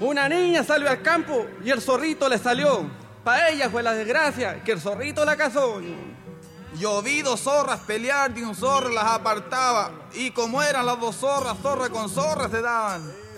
Una niña salió al campo y el zorrito le salió. Pa' ella fue la desgracia que el zorrito la cazó. Yo vi dos zorras pelear y un zorro las apartaba. Y como eran las dos zorras, zorra con zorra se daban.